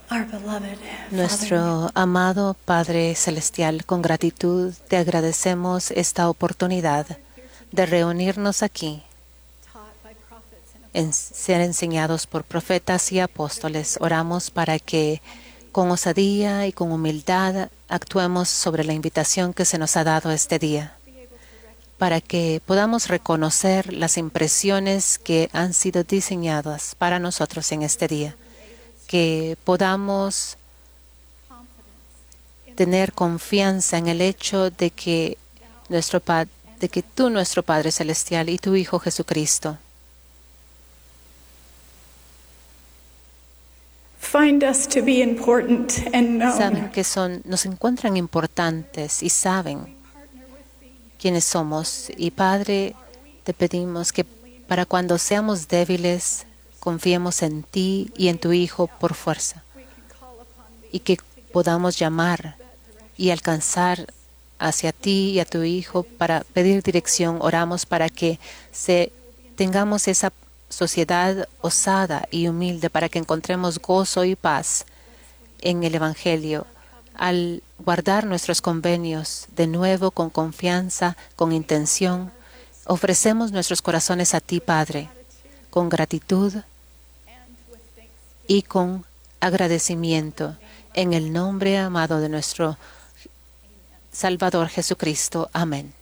Our beloved Father, Nuestro amado Padre Celestial, con gratitud te agradecemos esta oportunidad de reunirnos aquí, taught by prophets and en ser enseñados por profetas y apóstoles. Oramos para que con osadía y con humildad actuemos sobre la invitación que se nos ha dado este día, para que podamos reconocer las impresiones que han sido diseñadas para nosotros en este día, que podamos tener confianza en el hecho de que tú, nuestro Padre Celestial, y tu Hijo Jesucristo, find us to be important and saben known. que nos encuentran importantes y saben quiénes somos. Y Padre, te pedimos que para cuando seamos débiles, confiemos en ti y en tu Hijo por fuerza, y que podamos llamar y alcanzar hacia ti y a tu Hijo para pedir dirección. Oramos para que tengamos esa sociedad osada y humilde, para que encontremos gozo y paz en el Evangelio, al guardar nuestros convenios de nuevo con confianza, con intención. Ofrecemos nuestros corazones a ti, Padre, con gratitud y con agradecimiento, en el nombre amado de nuestro Salvador Jesucristo. Amén.